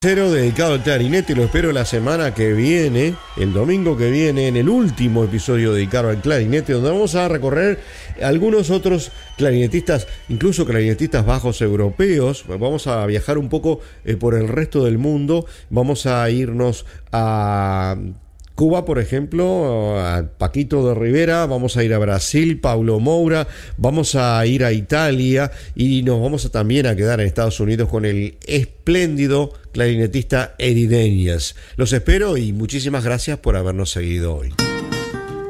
Cero dedicado al clarinete, lo espero la semana que viene, el domingo que viene, en el último episodio dedicado al clarinete, donde vamos a recorrer algunos otros clarinetistas, incluso clarinetistas bajos europeos. Vamos a viajar un poco por el resto del mundo, vamos a irnos a Cuba, por ejemplo, a Paquito de Rivera, vamos a ir a Brasil, Paulo Moura, vamos a ir a Italia y nos vamos también a quedar en Estados Unidos con el espléndido clarinetista Eddie Daniels. Los espero y muchísimas gracias por habernos seguido hoy.